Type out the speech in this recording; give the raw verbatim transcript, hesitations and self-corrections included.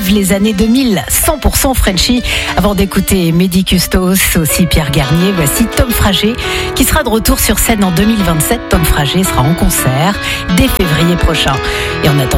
vive les années deux mille, cent pour cent Frenchy. Avant d'écouter Mehdi Custos, aussi Pierre Garnier, voici Tom Frager qui sera de retour sur scène en deux mille vingt-sept. Tom Frager sera en concert dès février prochain. Et en attendant